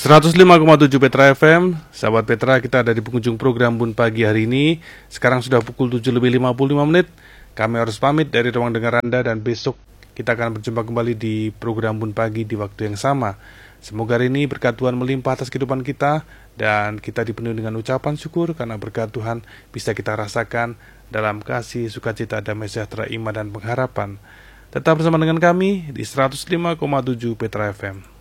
105,7 Petra FM. Sahabat Petra, kita ada di penghujung program Bun Pagi hari ini. Sekarang sudah pukul 7:55. Kami harus pamit dari ruang dengar Anda, dan besok kita akan berjumpa kembali di program Bun Pagi di waktu yang sama. Semoga hari ini berkat Tuhan melimpah atas kehidupan kita, dan kita dipenuhi dengan ucapan syukur karena berkat Tuhan bisa kita rasakan dalam kasih, sukacita, damai sejahtera, iman dan pengharapan. Tetap bersama dengan kami di 105,7 Petra FM.